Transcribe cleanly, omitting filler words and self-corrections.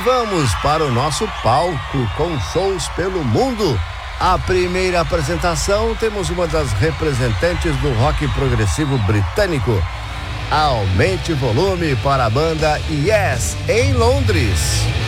vamos para o nosso palco com shows pelo mundo. A primeira apresentação, temos uma das representantes do rock progressivo britânico. Aumente o volume para a banda Yes, em Londres.